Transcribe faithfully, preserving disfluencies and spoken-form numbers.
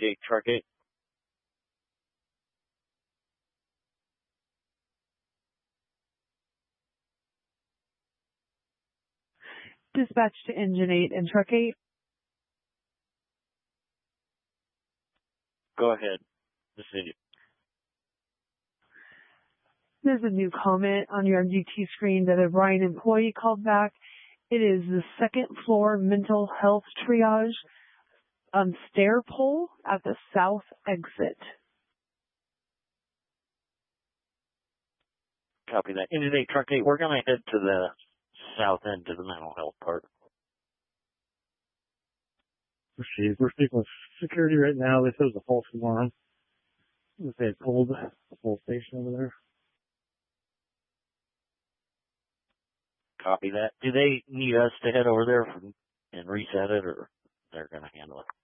eight, Truck eight. Dispatch to Engine eight and Truck eight. Go ahead. Proceed. There's a new comment on your M D T screen that a Ryan employee called back. It is the second floor mental health triage um, stair pole at the south exit. Copy that. Engine eight, Truck eight, we're going to head to the south end to the mental health part. Proceed. We're speaking with security right now. They said it was a false alarm. They had pulled the whole station over there. Copy that. Do they need us to head over there from, and reset it, or they're going to handle it?